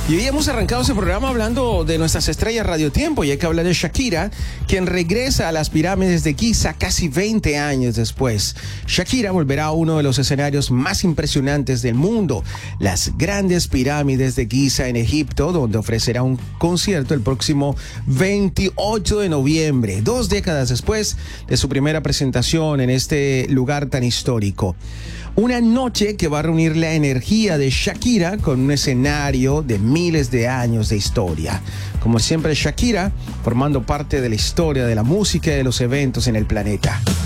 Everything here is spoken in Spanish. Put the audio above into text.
Y hoy hemos arrancado ese programa hablando de nuestras estrellas radiotiempo, y hay que hablar de Shakira, quien regresa a las pirámides de Giza casi 20 años después. Shakira volverá a uno de los escenarios más impresionantes del mundo, las grandes pirámides de Giza en Egipto, donde ofrecerá un concierto el próximo 28 de noviembre, 2 décadas después de su primera presentación en este lugar tan histórico. Una noche que va a reunir la energía de Shakira con un escenario de miles de años de historia. Como siempre, Shakira formando parte de la historia de la música y de los eventos en el planeta.